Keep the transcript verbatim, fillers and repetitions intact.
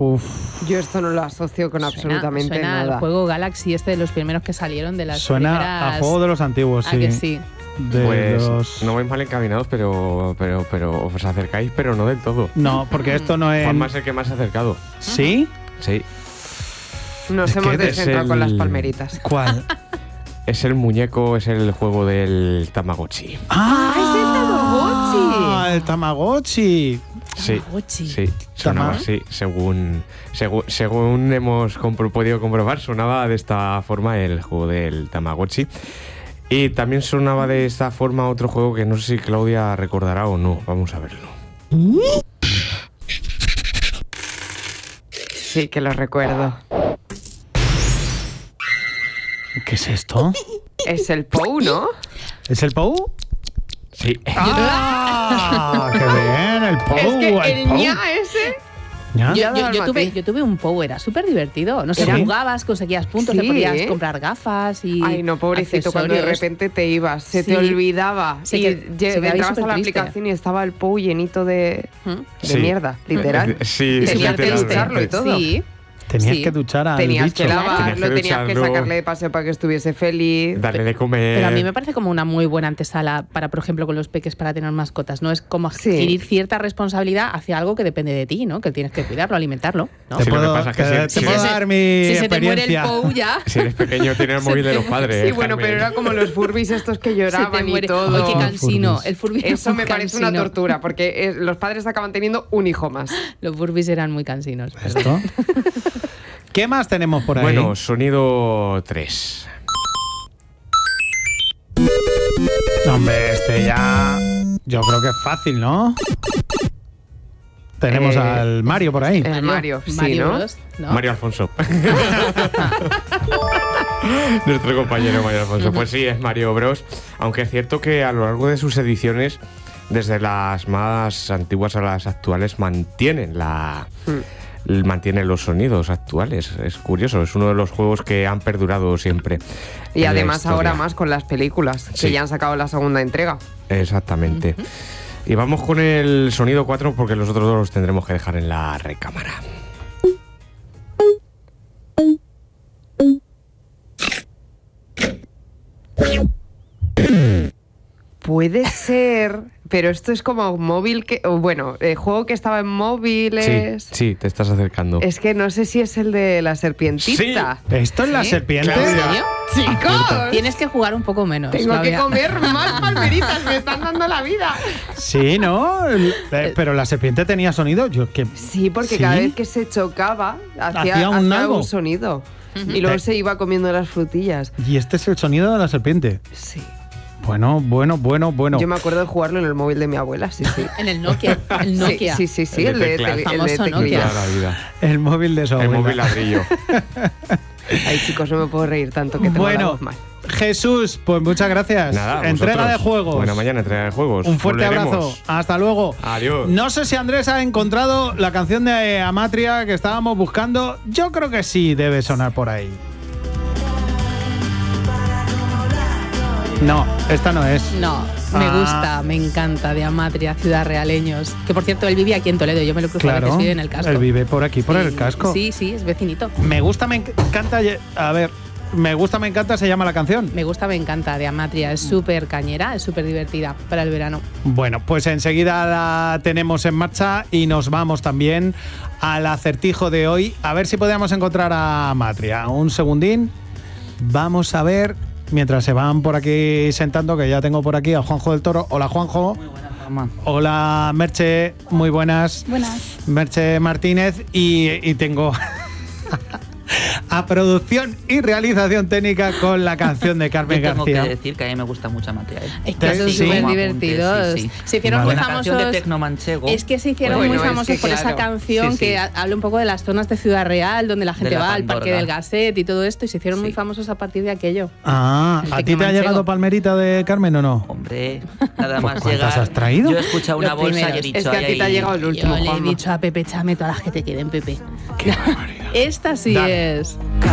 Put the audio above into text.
Uf. Yo esto no lo asocio con Suena, absolutamente suena nada. al juego Galaxy, este de los primeros que salieron de las Suena primeras... a juego de los antiguos, ¿A sí. que sí? De Pues los... no vais mal encaminados, pero, pero, pero os acercáis, pero no del todo. No, porque esto no es... Juanma es el que más se ha acercado. ¿Sí? Sí. Nos Es hemos que descentrado es con las el- palmeritas. ¿Cuál? Es el muñeco, es el juego del Tamagotchi. ¡Ah! ¡Es el Tamagotchi! El Tamagotchi. Sí, Tamagotchi. sí, sonaba Tama- así, según, según, según hemos compro- podido comprobar, sonaba de esta forma el juego del Tamagotchi. Y también sonaba de esta forma otro juego que no sé si Claudia recordará o no. Vamos a verlo. Sí, que lo recuerdo. ¿Qué es esto? Es el Pou, ¿no? ¿Es el Pou? Sí. ¡Ah! ¡Qué bien! El Pou. Es que el Pou. ña ese... ¿Ya? Yo, Ya yo- da yo al tuve, matiz. yo tuve un Pou, era súper divertido. No sé, ¿Sí? jugabas, conseguías puntos, Sí. te podías comprar gafas y. Ay, no, pobrecito, cuando de accesorios. repente te ibas, se Sí. te olvidaba. Se y que- lle- se quedaba entrabas a la supertriste. aplicación y estaba el Pou llenito de, ¿Mm? de Sí. mierda, literal. Sí, Y tenías que literalmente. ducharlo y todo. Sí. Tenías Sí. que duchar al Tenías bicho. que lavarlo, Tenías que tenías que ducharlo. sacarle de paseo para que estuviese feliz. Darle de comer. Pero a mí me parece como una muy buena antesala para, por ejemplo, con los peques para tener mascotas, ¿no? Es como Sí. adquirir cierta responsabilidad hacia algo que depende de ti, ¿no? Que tienes que cuidarlo, alimentarlo, ¿no? Te Sí, lo que puedo, pasa es que te- si- te si puedo eres- dar mi si se te muere experiencia. el Pou ya. Si eres pequeño, tienes el Se móvil de te- los padres. Sí, bueno, Carmen. pero era como los Furbis estos que Se te lloraban y muere. todo. Ay, qué cansino. Furbis. El Furby era Eso muy me parece una cansino. tortura, porque eh, los padres acaban teniendo un hijo más. Los Furbis eran muy cansinos. ¿Esto? ¿Qué más tenemos por ahí? Bueno, sonido tres. Hombre, este ya... Yo creo que es fácil, ¿no? Tenemos Eh, al Mario por ahí. El Mario, sí, Mario ¿no? Bros, ¿no? Mario Alfonso. Nuestro compañero Mario Alfonso. Pues sí, es Mario Bros. Aunque es cierto que a lo largo de sus ediciones, desde las más antiguas a las actuales, mantienen la... mantienen los sonidos actuales. Es curioso, es uno de los juegos que han perdurado siempre. Y en la además historia. ahora más con las películas, que Sí. ya han sacado la segunda entrega. Exactamente. Y vamos con el sonido cuatro porque los otros dos los tendremos que dejar en la recámara. Puede ser, pero esto es como móvil que... o bueno, el juego que estaba en móviles... Sí, sí, te estás acercando. Es que no sé si es el de la serpientita. ¿Esto es la ¿Sí? serpiente? Claro. ¿En serio? ¡Chicos! Tienes que jugar un poco menos. Tengo que Claudia. comer más palmeritas, me están dando la vida. Sí, ¿no? El- eh, Pero la serpiente tenía sonido. Yo que Sí, porque ¿Sí? cada vez que se chocaba, hacía, Hacía un hacía algo. un sonido. Y luego Eh. se iba comiendo las frutillas. Y este es el sonido de la serpiente. Sí. Bueno, bueno, bueno, bueno. Yo me acuerdo de jugarlo en el móvil de mi abuela, sí, sí. En el Nokia. El Nokia. Sí, sí, sí, sí, El el, de de, teclas. tele- el de Famoso teclilla. Nokia. Toda la vida. El móvil de su El abuela. móvil ladrillo. Ay, chicos, no me puedo reír tanto que tengo la Bueno, voz mal. Jesús, pues muchas gracias. Nada, Entrega vosotros. de juegos. Buena mañana, entrega de juegos. Un fuerte Volveremos. abrazo. Hasta luego. Adiós. No sé si Andrés ha encontrado la canción de Amatria que estábamos buscando. Yo creo que sí debe sonar por ahí. No, esta no es. No, me Ah. gusta, me encanta, de Amatria, Ciudad Realeños. Que por cierto, él vivía aquí en Toledo, yo me lo cruzo a Claro, veces, vive en el casco. él vive por aquí, por Sí, el casco. Sí, sí, es vecinito. Me gusta, me encanta. A ver, me gusta, me encanta, se llama la canción. Me gusta, me encanta, de Amatria. Es súper cañera, es súper divertida para el verano. Bueno, pues enseguida la tenemos en marcha y nos vamos también al acertijo de hoy. A ver si podemos encontrar a Amatria. Un segundín. Vamos a ver, mientras se van por aquí sentando, que ya tengo por aquí a Juanjo del Toro. Hola, Juanjo. Muy buenas, Juanma. Hola, Merche. Muy buenas. Buenas. Merche Martínez. Y, y tengo a producción y realización técnica con la canción de Carmen Yo tengo García. que decir que a mí me gusta mucho Amatria. ¿eh? Es que Sí, son sí. súper Como apunte, divertidos. sí, sí. Se hicieron Vale. muy La canción famosos. de Tecno Manchego. Es que se hicieron Bueno, muy es famosos que por esa claro. canción Sí, sí. que ha- habla un poco de las zonas de Ciudad Real, donde la gente De la va al Parque Pandorga. del Gasset y todo esto, y se hicieron Sí. muy famosos a partir de aquello. Ah, El ¿a ti te ha Tecnomanchego. llegado palmerita de Carmen o no? Hombre, nada Pues, más ¿cuántas llegar. has traído? Yo he escuchado una Los bolsa y he primeros. dicho. Es que a "Ay, ti te ha ay". llegado el último, Yo le he Juanma. dicho a Pepe, échame todas las que te queden, Pepe. Qué barbaridad. Esta sí Dale. es.